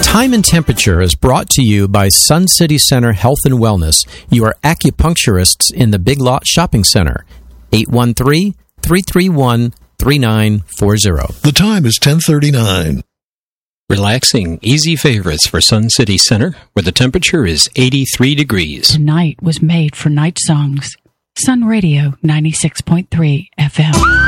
Time and Temperature is brought to you by Sun City Center Health and Wellness, your acupuncturists in the Big Lot Shopping Center. 813-331-3940. The time is 10:39. Relaxing, easy favorites for Sun City Center, where the temperature is 83 degrees. Tonight was made for night songs. Sun Radio 96.3 FM.